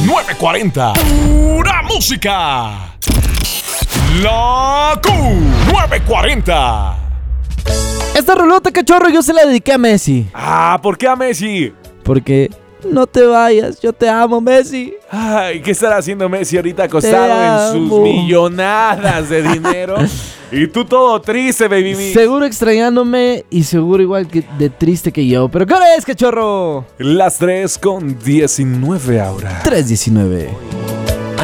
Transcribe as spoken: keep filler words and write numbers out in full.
nueve cuarenta. Pura música. La Q nueve cuarenta. Esta rolota, cachorro, yo se la dediqué a Messi. Ah, ¿por qué a Messi? Porque no te vayas, yo te amo, Messi. Ay, ¿qué estará haciendo Messi ahorita acostado en sus millonadas de dinero? Y tú todo triste, baby mix. Seguro extrañándome y seguro igual que de triste que yo. ¿Pero qué hora es, cachorro? Las tres con diecinueve ahora. tres diecinueve.